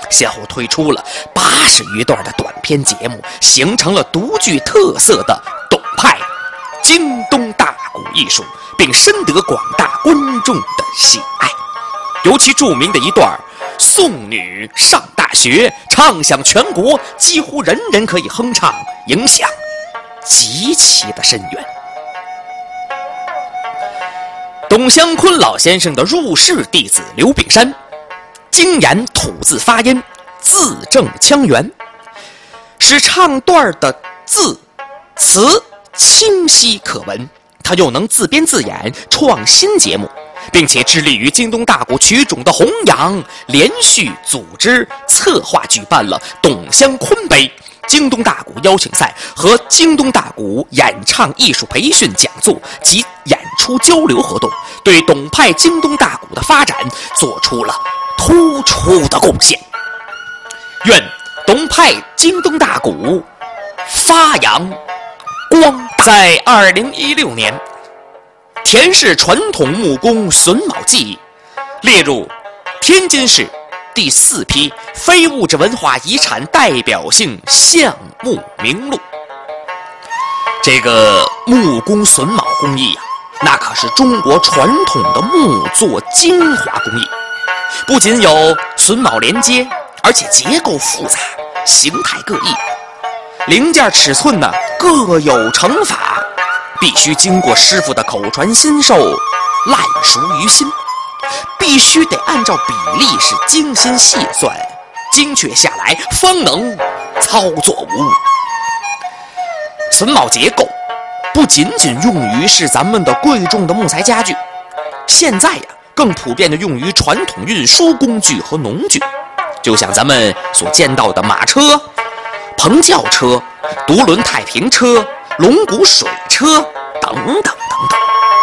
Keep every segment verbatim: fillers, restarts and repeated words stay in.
先后推出了八十余段的短篇节目，形成了独具特色的董派京东大鼓艺术，并深得广大观众的喜爱。尤其著名的一段送女上大学，唱响全国，几乎人人可以哼唱，影响极其的深远。董湘坤老先生的入室弟子刘炳山，精研吐字发音，字正腔圆，使唱段的字词清晰可闻。他又能自编自演，创新节目，并且致力于京东大鼓曲种的弘扬，连续组织策划举办了董湘坤杯、京东大鼓邀请赛和京东大鼓演唱艺术培训讲座及演出交流活动，对董派京东大鼓的发展做出了突出的贡献。愿董派京东大鼓发扬光大。在二零一六年，田氏传统木工榫卯技艺列入天津市第四批非物质文化遗产代表性项目名录。这个木工榫卯工艺啊，那可是中国传统的木作精华工艺，不仅有榫卯连接，而且结构复杂，形态各异，零件尺寸呢各有成法，必须经过师傅的口传心授，烂熟于心，必须得按照比例是精心细算，精确下来方能操作无误。榫卯结构不仅仅用于是咱们的贵重的木材家具，现在呀更普遍的用于传统运输工具和农具，就像咱们所见到的马车、棚轿车、独轮太平车、龙骨水车等等等等。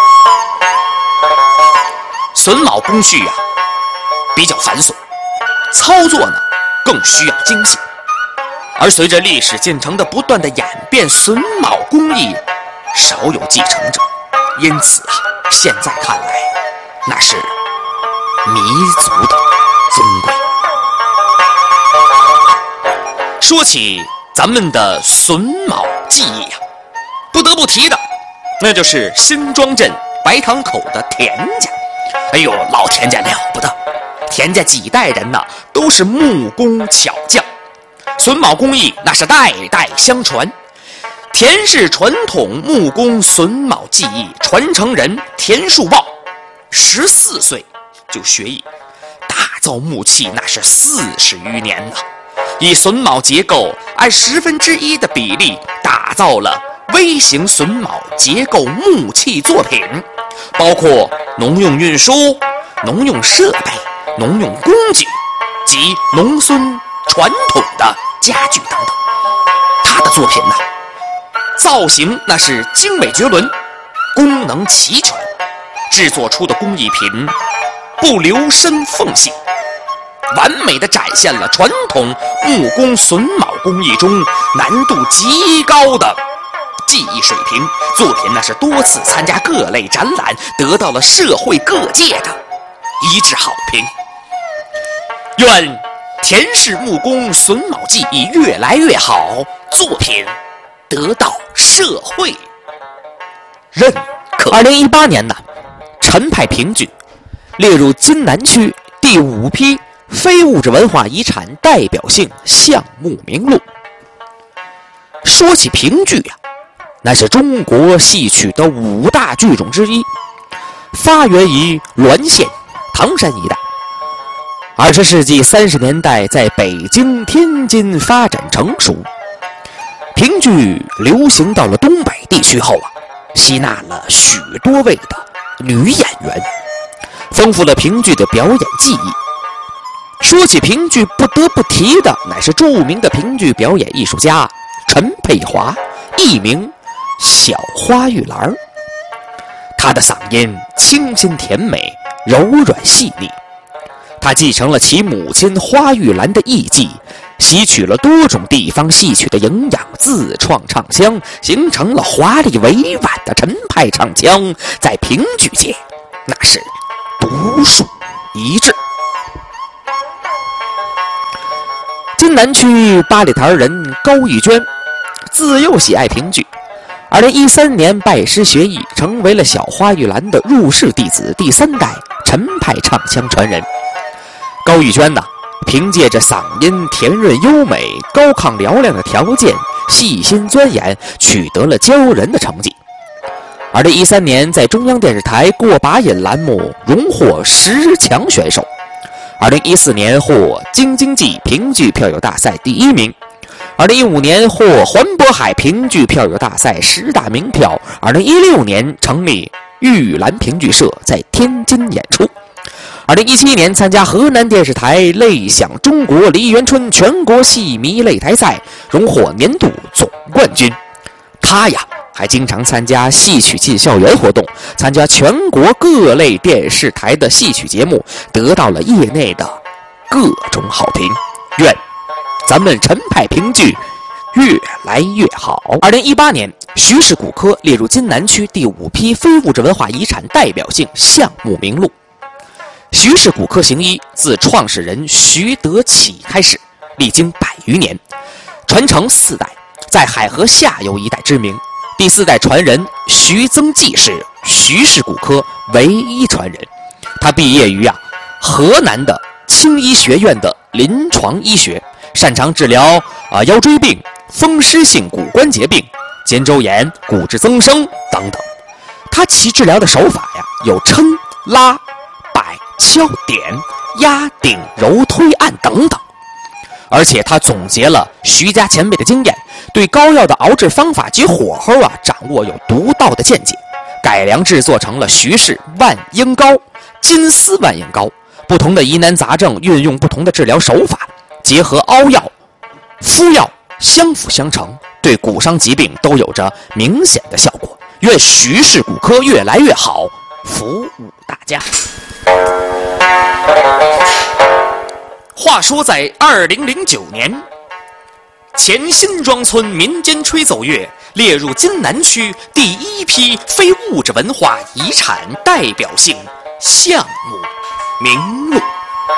榫卯工序啊比较繁琐，操作呢更需要精细。而随着历史进程的不断的演变，榫卯工艺少有继承者，因此啊，现在看来那是弥足的尊贵。说起咱们的榫卯技艺啊，不得不提的那就是辛庄镇白塘口的田家。哎呦，老田家了不得，田家几代人呢都是木工巧匠，榫卯工艺那是代代相传。田氏传统木工榫卯技艺传承人田树豹十四岁就学艺，打造木器那是四十余年呢，以榫卯结构按十分之一的比例打造了微型榫卯结构木器作品，包括农用运输、农用设备、农用工具及农村传统的家具等等。他的作品呢，造型那是精美绝伦，功能齐全，制作出的工艺品不留深缝隙，完美地展现了传统木工榫卯工艺中难度极高的技艺水平。作品那是多次参加各类展览，得到了社会各界的一致好评。愿田氏木工榫卯技艺越来越好，作品得到社会认可。二零一八年呢，陈派评剧列入津南区第五批非物质文化遗产代表性项目名录。说起评剧呀、啊，那是中国戏曲的五大剧种之一，发源于滦县、唐山一带。二十世纪三十年代在北京、天津发展成熟，评剧流行到了东北地区后啊，吸纳了许多位的女演员，丰富了评剧的表演技艺。说起评剧，不得不提的乃是著名的评剧表演艺术家陈佩华，艺名小花玉兰。她的嗓音清新甜美，柔软细腻。她继承了其母亲花玉兰的艺伎，吸取了多种地方戏曲的营养，自创唱腔，形成了华丽委婉的陈派唱腔，在评剧界那是独树一帜。 津南区八里台人高玉娟，自幼喜爱评剧。二零一三年拜师学艺，成为了小花玉兰的入室弟子，第三代陈派唱腔传人。高玉娟呢，凭借着嗓音甜润优美、高亢嘹亮的条件，细心钻研，取得了骄人的成绩。二零一三年，在中央电视台过把瘾栏目荣获十强选手。二零一四年获京津冀评剧票友大赛第一名。二零一五年获环渤海评剧票友大赛十大名票。二零一六年成立玉兰评剧社，在天津演出。二零一七年参加河南电视台泪响中国梨园春全国戏迷擂台赛，荣获年度总冠军。他呀，还经常参加戏曲进校园活动，参加全国各类电视台的戏曲节目，得到了业内的各种好评。愿咱们陈派评剧越来越好。二零一八年，徐氏骨科列入津南区第五批非物质文化遗产代表性项目名录。徐氏骨科行医自创始人徐德启开始，历经百余年，传承四代，在海河下游一带知名。第四代传人徐增济是徐氏骨科唯一传人。他毕业于啊河南的青医学院的临床医学，擅长治疗啊腰椎病、风湿性骨关节病、肩周炎、骨质增生等等。他其治疗的手法呀，有抻、拉、摆、敲、点、压、顶、揉、推、按等等。而且他总结了徐家前辈的经验，对膏药的熬制方法及火候啊掌握有独到的见解，改良制作成了徐氏万应膏、金丝万应膏。不同的疑难杂症运用不同的治疗手法，结合凹药、敷药相辅相成，对骨伤疾病都有着明显的效果。愿徐氏骨科越来越好，服务大家。话说在二零零九年，前辛庄村民间吹奏乐列入津南区第一批非物质文化遗产代表性项目名录。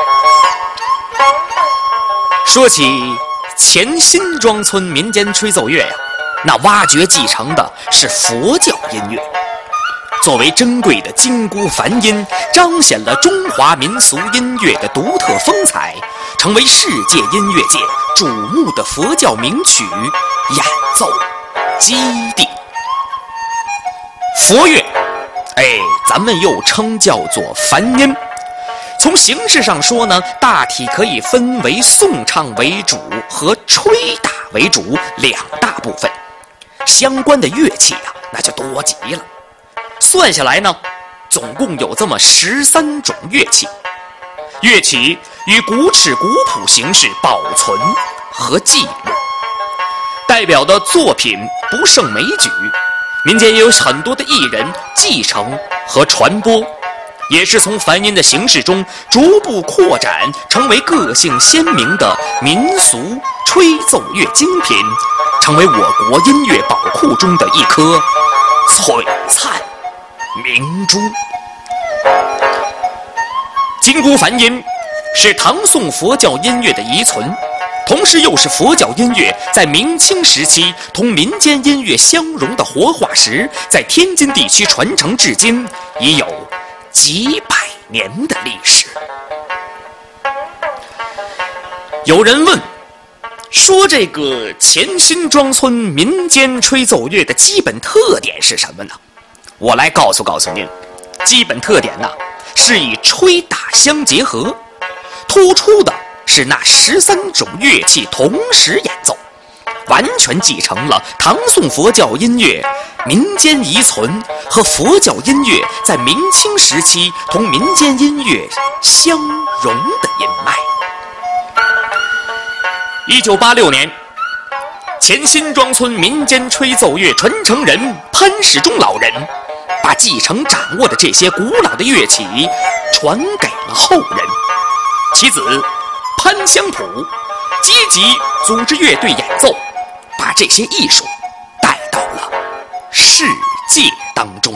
说起前辛庄村民间吹奏乐呀，那挖掘继承的是佛教音乐。作为珍贵的金箍梵音，彰显了中华民俗音乐的独特风采，成为世界音乐界瞩目的佛教名曲演奏基地。佛乐，哎，咱们又称叫做梵音。从形式上说呢，大体可以分为诵唱为主和吹打为主两大部分。相关的乐器啊，那就多极了。算下来呢，总共有这么十三种乐器。乐器以古尺古谱形式保存和记录，代表的作品不胜枚举。民间也有很多的艺人继承和传播，也是从梵音的形式中逐步扩展，成为个性鲜明的民俗吹奏乐精品，成为我国音乐宝库中的一颗璀璨明珠。金箍梵音是唐宋佛教音乐的遗存，同时又是佛教音乐在明清时期同民间音乐相融的活化石，在天津地区传承至今已有几百年的历史。有人问说，这个前辛庄村民间吹奏乐的基本特点是什么呢？我来告诉告诉您，基本特点呢，是以吹打相结合，突出的是那十三种乐器同时演奏，完全继承了唐宋佛教音乐民间遗存和佛教音乐在明清时期同民间音乐相融的音脉。一九八六年，前辛庄村民间吹奏乐传承人潘世忠老人把继承掌握的这些古老的乐器传给了后人。其子潘香普积极组织乐队演奏，把这些艺术带到了世界当中。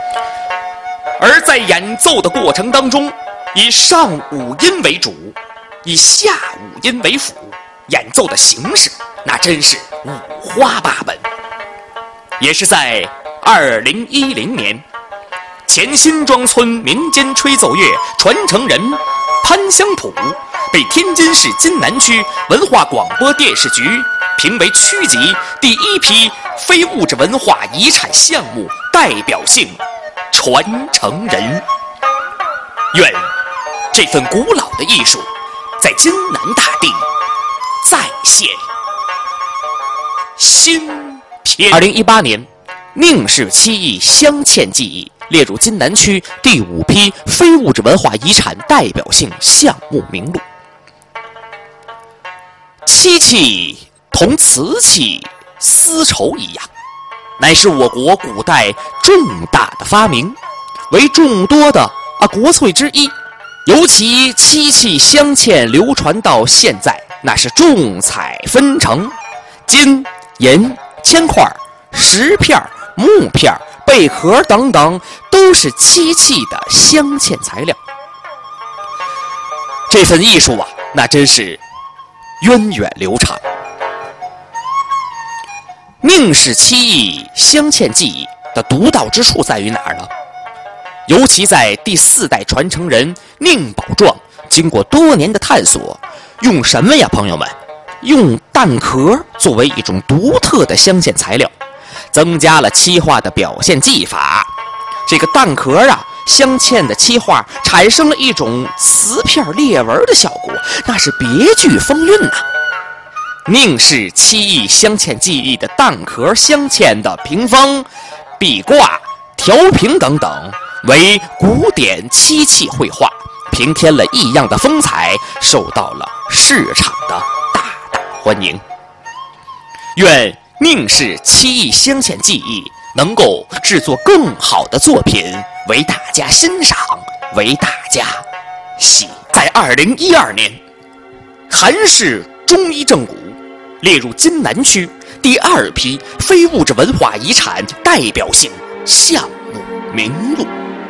而在演奏的过程当中，以上五音为主， 以下五音为辅，演奏的形式那真是五花八门。也是在二零一零年，前新庄村民间吹奏乐传承人潘香普被天津市津南区文化广播电视局评为区级第一批非物质文化遗产项目代表性传承人。愿这份古老的艺术在津南大地再现新篇。二零一八年，宁氏七艺镶嵌技艺列入津南区第五批非物质文化遗产代表性项目名录。漆器同瓷器、丝绸一样，乃是我国古代重大的发明，为众多的啊国粹之一。尤其漆器镶嵌流传到现在，那是重彩纷呈，金、银、铅块、石片、木片、贝壳等等，都是漆器的镶嵌材料。这份艺术啊，那真是源远流长。宁氏漆艺镶嵌技艺的独到之处在于哪儿呢？尤其在第四代传承人宁宝壮经过多年的探索，用什么呀，朋友们？用蛋壳作为一种独特的镶嵌材料，增加了漆画的表现技法。这个蛋壳啊，镶嵌的漆画产生了一种瓷片裂纹的效果，那是别具风韵呐、啊。宁氏漆艺镶嵌技艺的蛋壳镶嵌的屏风、壁挂、调屏等等，为古典漆器绘画，平添了异样的风采，受到了市场的大大欢迎。愿宁氏漆艺镶嵌技艺能够制作更好的作品，为大家欣赏，为大家喜。在二零一二年，韩氏中医正骨列入津南区第二批非物质文化遗产代表性项目名录。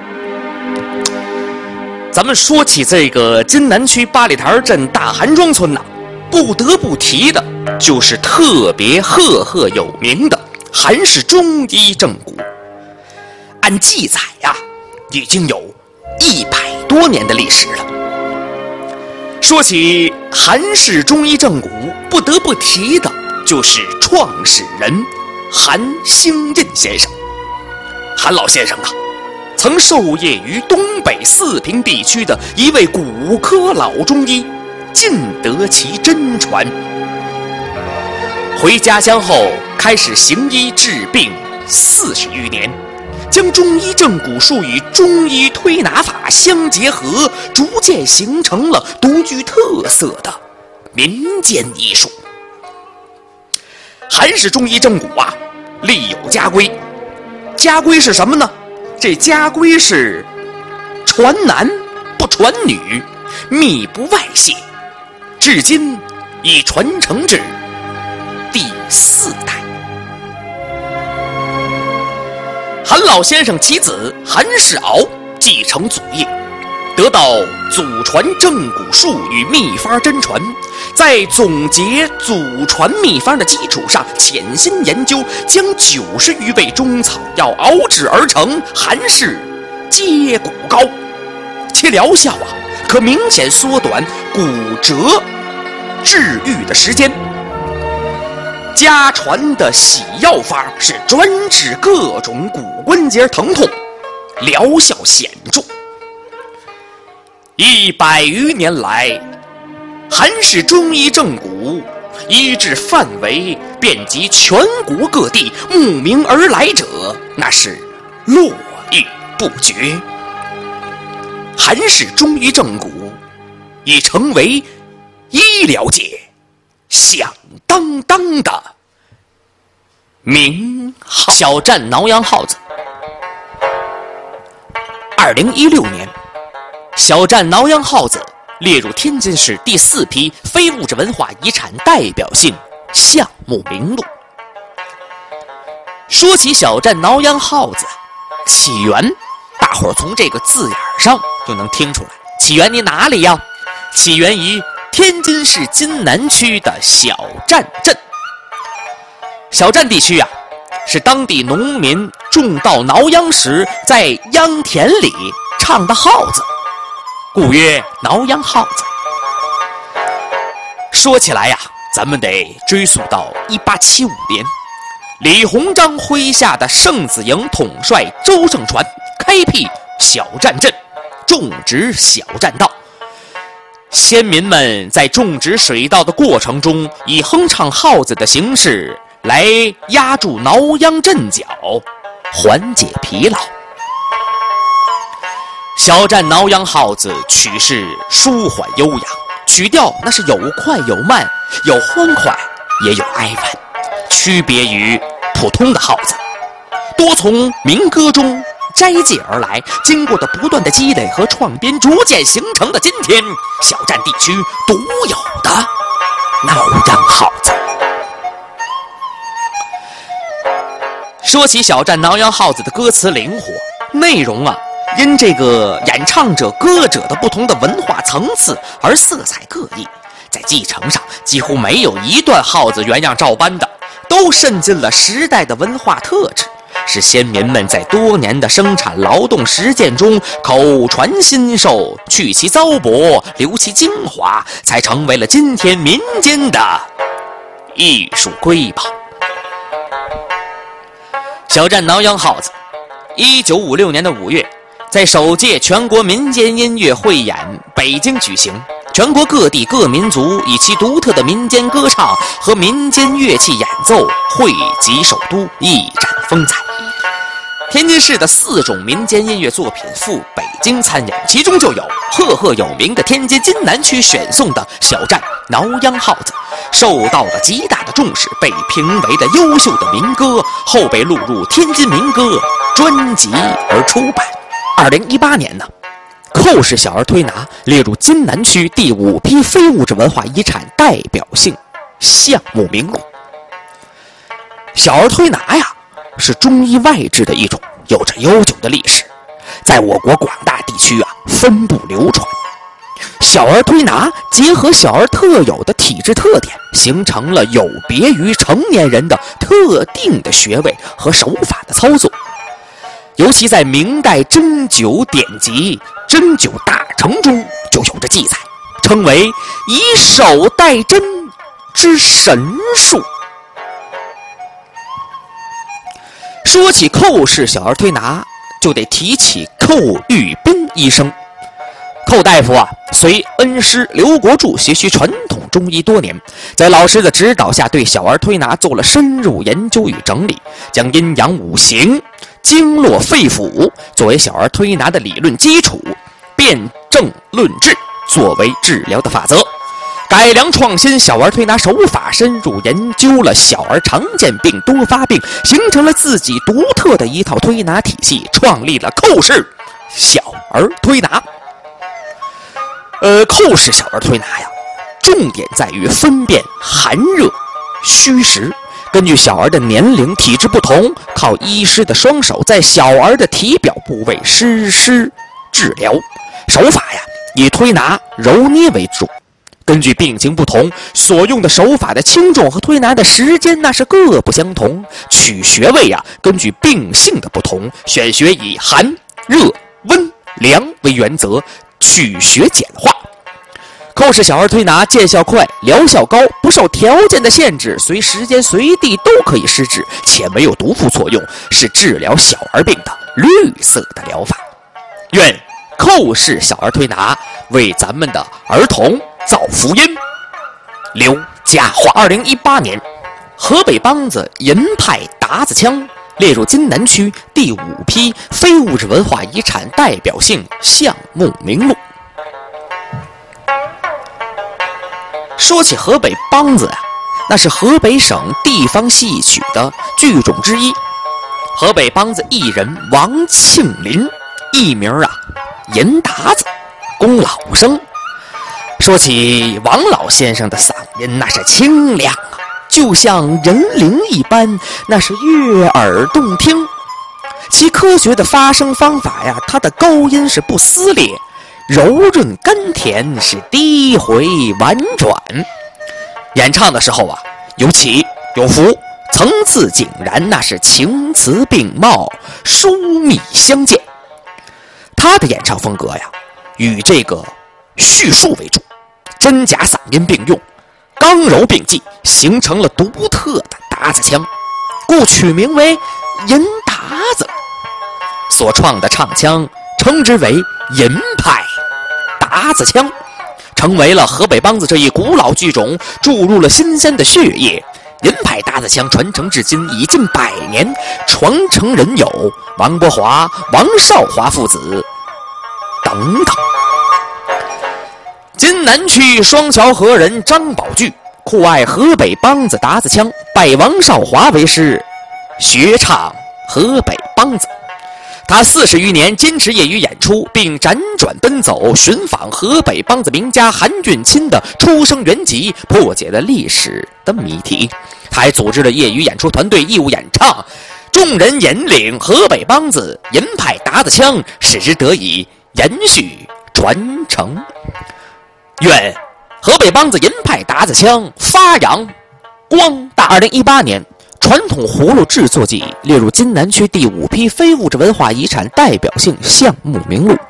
咱们说起这个津南区八里台镇大韩庄村呐、啊，不得不提的就是特别赫赫有名的韩氏中医正骨。按记载呀、啊，已经有一百多年的历史了。说起韩氏中医正骨，不得不提的就是创始人韩兴任先生。韩老先生啊，曾授业于东北四平地区的一位骨科老中医，尽得其真传。回家乡后，开始行医治病四十余年，将中医正骨术与中医推拿法相结合，逐渐形成了独具特色的民间医术。韩氏中医正骨啊，立有家规。家规是什么呢？这家规是传男不传女，秘不外泄，至今已传承至第四代。韩老先生其子韩世敖继承祖业，得到祖传正骨术与秘方真传，在总结祖传秘方的基础上潜心研究，将九十余味中草药熬制而成韩氏接骨膏，其疗效啊可明显缩短骨折治愈的时间。家传的洗药方是专治各种骨关节疼痛，疗效显著。一百余年来，韩氏中医正骨医治范围遍及全国各地，慕名而来者那是络绎不绝。韩氏中医正骨已成为医疗界响当当的名号。小站挠痒耗子。二零一六年，小站挠痒耗子列入天津市第四批非物质文化遗产代表性项目名录。说起小站挠痒耗子，起源大伙儿从这个字眼上就能听出来。起源于哪里呀？起源于天津市津南区的小站镇。小站地区啊，是当地农民种稻挠秧时在秧田里唱的号子，故曰挠秧号子。说起来呀、啊，咱们得追溯到一八七五年，李鸿章麾下的盛子营统帅周盛传开辟小站镇，种植小站稻。先民们在种植水稻的过程中，以哼唱号子的形式来压住挠秧阵脚，缓解疲劳。小站挠秧号子曲式舒缓悠扬，曲调那是有快有慢，有欢快也有哀婉，区别于普通的号子，多从民歌中摘借而来，经过的不断的积累和创编，逐渐形成的今天小站地区独有的挠秧号子。说起小站挠秧号子的歌词灵活，内容啊，因这个演唱者歌者的不同的文化层次而色彩各异，在继承上几乎没有一段号子原样照搬的，都渗进了时代的文化特质，是先民们在多年的生产劳动实践中口传心授，去其糟粕，留其精华，才成为了今天民间的艺术瑰宝。小站挠秧号子，一九五六年的五月，在首届全国民间音乐汇演北京举行，全国各地各民族以其独特的民间歌唱和民间乐器演奏汇集首都，一展风采。天津市的四种民间音乐作品赴北京参演，其中就有赫赫有名的天津津南区选送的小站挠秧号子，受到了极大的重视，被评为的优秀的民歌，后被录入天津民歌专辑而出版。二零一八年呢，寇氏小儿推拿列入津南区第五批非物质文化遗产代表性项目名录。小儿推拿呀，是中医外治的一种，有着悠久的历史，在我国广大地区啊分布流传。小儿推拿结合小儿特有的体质特点，形成了有别于成年人的特定的穴位和手法的操作。尤其在明代针灸典籍《针灸大成》中就有着记载，称为以手代针之神术。说起寇氏小儿推拿，就得提起寇玉斌医生。寇大夫啊，随恩师刘国柱学习传统中医多年，在老师的指导下，对小儿推拿做了深入研究与整理，将阴阳五行、经络肺腑作为小儿推拿的理论基础，辨证论治作为治疗的法则，改良创新小儿推拿手法，深入研究了小儿常见病多发病，形成了自己独特的一套推拿体系，创立了寇氏小儿推拿。呃，寇氏小儿推拿呀，重点在于分辨寒热、虚实，根据小儿的年龄、体质不同，靠医师的双手在小儿的体表部位施施治疗。手法呀，以推拿、揉捏为主。根据病情不同，所用的手法的轻重和推拿的时间那是各不相同。取穴位呀，根据病性的不同，选穴以寒、热、温、凉为原则，取穴简化。寇氏小儿推拿见效快，疗效高，不受条件的限制，随时间随地都可以施治，且没有毒副作用，是治疗小儿病的绿色的疗法。愿寇氏小儿推拿为咱们的儿童造福音，留佳话。二零一八年，河北梆子银派达子腔列入津南区第五批非物质文化遗产代表性项目名录。说起河北梆子啊，那是河北省地方戏曲的剧种之一。河北梆子艺人王庆林，艺名啊银达子，龚老生。说起王老先生的嗓音，那是清亮啊，就像人灵一般，那是悦耳动听。其科学的发声方法呀，它的高音是不撕裂， 柔润甘甜，是低回婉转。演唱的时候啊，有起有伏，层次井然，那是情词并茂，疏密相间。他的演唱风格呀，与这个叙述为主，真假嗓音并用，刚柔并济，形成了独特的达子腔，故取名为银达子。所创的唱腔称之为银派达子腔，成为了河北梆子这一古老剧种注入了新鲜的血液。银派达子腔传承至今已近百年，传承人有王伯华、王少华父子等等。津南区双桥河人张宝炬酷爱河北梆子达子腔，拜王少华为师，学唱河北梆子。他四十余年坚持业余演出，并辗转奔走寻访河北梆子名家韩俊钦的出生原籍，破解了历史的谜题。他还组织了业余演出团队义务演唱，众人引领河北梆子银派达子腔，使之得以延续传承。愿河北梆子银派达子腔发扬光大。二零一八年传统葫芦制作技艺列入津南区第五批非物质文化遗产代表性项目名录。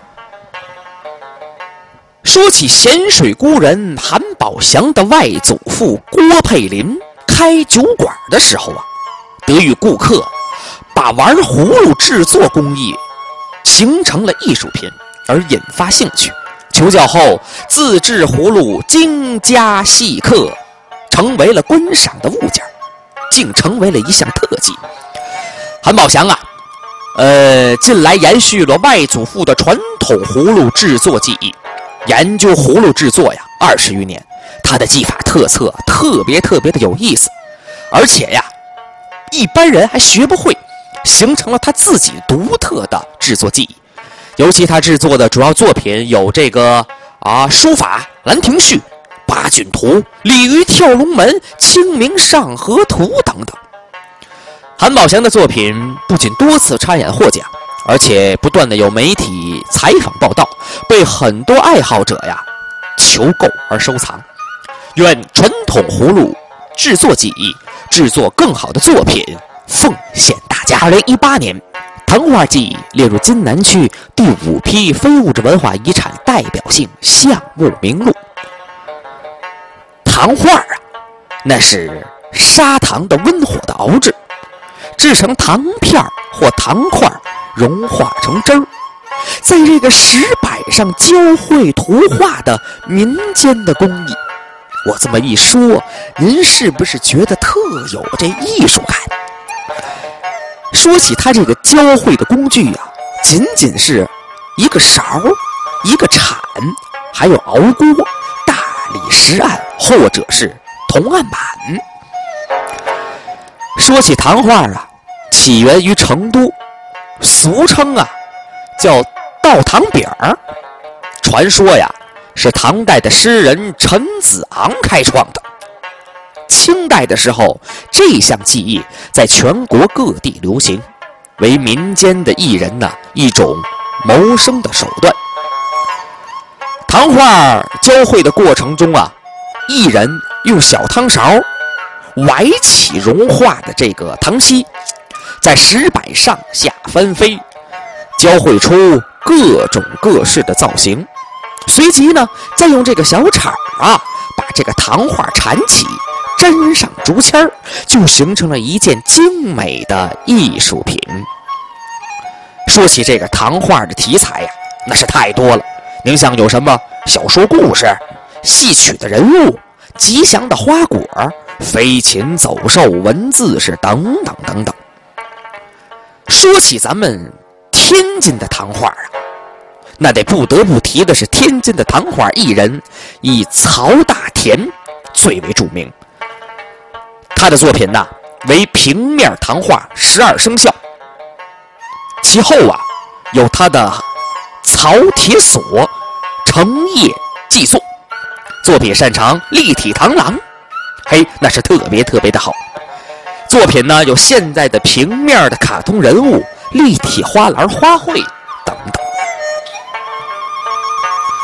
说起咸水孤人韩宝祥的外祖父郭佩林开酒馆的时候啊，得与顾客把玩葫芦制作工艺形成了艺术品而引发兴趣，求教后自制葫芦精加细刻，成为了观赏的物件，竟成为了一项特技。韩宝祥啊，呃，近来延续了外祖父的传统葫芦制作技艺，研究葫芦制作呀二十余年，他的技法特色特别特别的有意思，而且呀，一般人还学不会，形成了他自己独特的制作技艺。尤其他制作的主要作品有这个啊书法《兰亭序》、八骏图、鲤鱼跳龙门、清明上河图等等。韩宝祥的作品不仅多次参演获奖，而且不断的有媒体采访报道，被很多爱好者呀求购而收藏。愿传统葫芦制作技艺制作更好的作品，奉献大家。二零一八年糖画技艺列入津南区第五批非物质文化遗产代表性项目名录。糖画啊，那是砂糖的温火的熬制，制成糖片或糖块，融化成汁儿，在这个石板上教绘图画的民间的工艺。我这么一说，您是不是觉得特有这艺术感？说起他这个教绘的工具啊，仅仅是一个勺、一个铲，还有熬锅、大理石案或者是铜案板。说起糖画啊，起源于成都，俗称啊叫倒糖饼儿。传说呀是唐代的诗人陈子昂开创的。清代的时候，这项技艺在全国各地流行，为民间的艺人呢一种谋生的手段。糖画教绘的过程中啊，艺人用小汤勺崴起融化的这个糖稀，在石板上下翻飞，教绘出各种各式的造型。随即呢，再用这个小铲啊，把这个糖画缠起，粘上竹签儿，就形成了一件精美的艺术品。说起这个糖画的题材呀，那是太多了。您像有什么小说故事、戏曲的人物、吉祥的花果、飞禽走兽、文字是等等等等。说起咱们天津的糖画啊，那得不得不提的是天津的糖画艺人以曹大田最为著名。他的作品呢为平面糖画十二生肖，其后啊有他的曹铁锁成叶寄作，作品擅长立体螳螂，嘿，那是特别特别的好。作品呢有现在的平面的卡通人物、立体花篮花卉等等。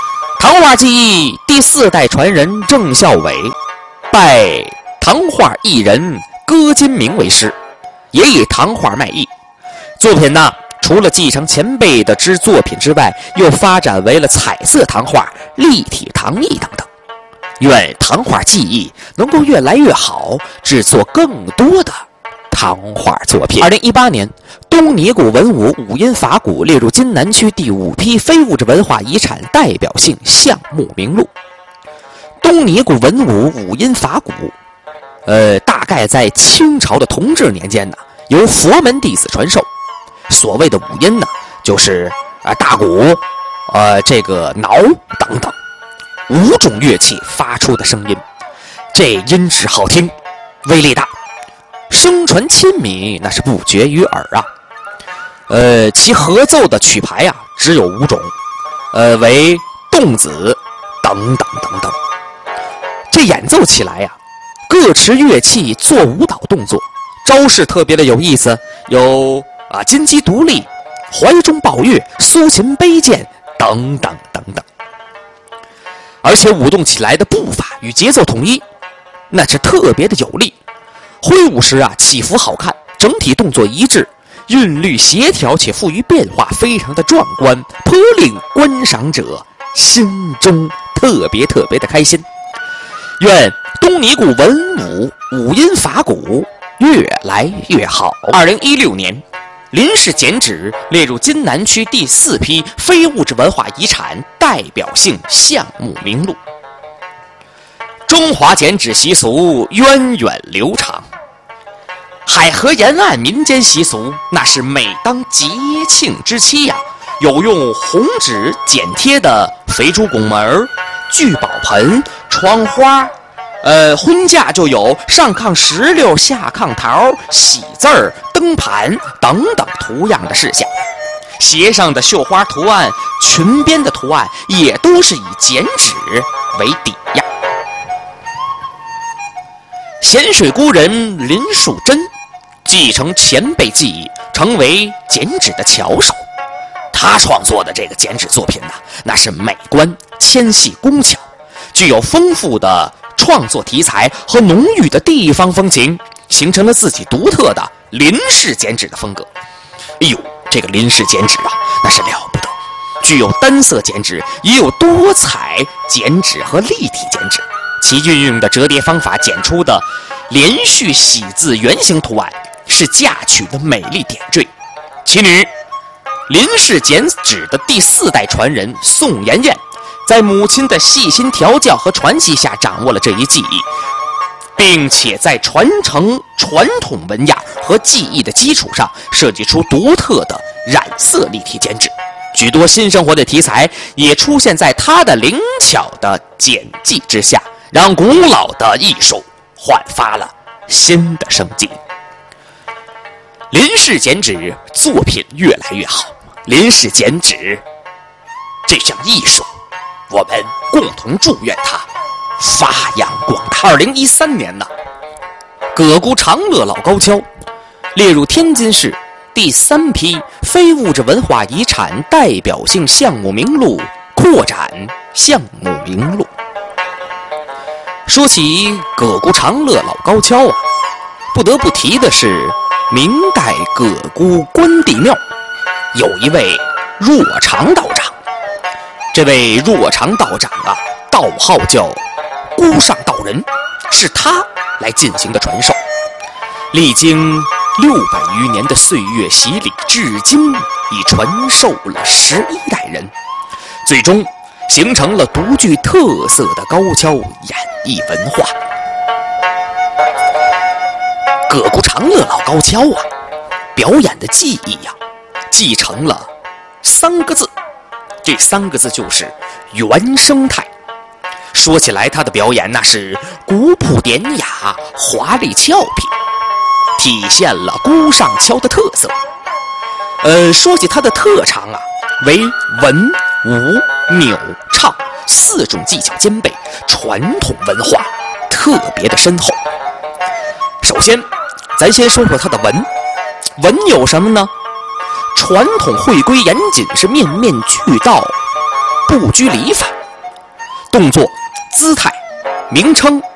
唐画技艺第四代传人郑孝伟拜唐画艺人歌金明为师，也以唐画卖艺。作品呢，除了继承前辈的之作品之外，又发展为了彩色唐画、立体唐艺等等。愿唐画技艺能够越来越好，制作更多的唐画作品。二零一八年，东尼古文物五音法鼓列入津南区第五批非物质文化遗产代表性项目名录。东尼古文物五音法鼓，呃，大概在清朝的同治年间呢，由佛门弟子传授。所谓的五音呢，就是啊、呃、大鼓、呃这个铙等等五种乐器发出的声音，这音质好听，威力大，声传亲民，那是不绝于耳啊。呃，其合奏的曲牌啊，只有五种，呃，为动子等等等等。这演奏起来呀、啊，各持乐器做舞蹈动作，招式特别的有意思，有啊金鸡独立、怀中抱月、苏秦背剑等等等等。而且舞动起来的步伐与节奏统一，那是特别的有力。挥舞时啊，起伏好看，整体动作一致，韵律协调且富于变化，非常的壮观，颇令观赏者心中特别特别的开心。愿东尼古文武五音法鼓越来越好。二零一六年，林氏剪纸列入津南区第四批非物质文化遗产代表性项目名录。中华剪纸习俗源远流长，海河沿岸民间习俗，那是每当节庆之期呀、啊，有用红纸剪贴的肥猪拱门、聚宝盆、窗花，呃，婚嫁就有上炕石榴、下炕桃、喜字儿、灯盘等等图样的事项。鞋上的绣花图案、裙边的图案也都是以剪纸为底呀。咸水孤人林树珍继承前辈技艺，成为剪纸的巧手。他创作的这个剪纸作品呢，那是美观、纤细、工巧，具有丰富的创作题材和浓郁的地方风情，形成了自己独特的林氏剪纸的风格。哎呦，这个林氏剪纸啊，那是了不得，具有单色剪纸，也有多彩剪纸和立体剪纸。其运用的折叠方法剪出的连续喜字圆形图案，是嫁娶的美丽点缀。其女林氏剪纸的第四代传人宋妍妍，在母亲的细心调教和传习下，掌握了这一技艺，并且在传承传统文样和技艺的基础上，设计出独特的染色立体剪纸。许多新生活的题材也出现在他的灵巧的剪辑之下，让古老的艺术焕发了新的生机。林氏剪纸作品越来越好，林氏剪纸这项艺术，我们共同祝愿它发扬光大。二零一三年呢，葛沽长乐老高跷列入天津市第三批非物质文化遗产代表性项目名录扩展项目名录。说起葛沽长乐老高跷啊，不得不提的是明代葛沽关帝庙有一位若长道长。这位若长道长啊，道号叫孤上道人，是他来进行的传授。历经六百余年的岁月洗礼，至今已传授了十一代人，最终形成了独具特色的高跷演艺文化。葛沽长乐老高跷啊，表演的技艺呀、啊，继承了三个字，这三个字就是原生态。说起来，他的表演那是古朴典雅、华丽俏皮，体现了孤上跷的特色。呃，说起他的特长啊，为文、武、扭、唱四种技巧兼备，传统文化特别的深厚。首先，咱先说说他的文，文有什么呢？传统会规严谨，是面面俱到，不拘礼法。 动作、姿态、名称、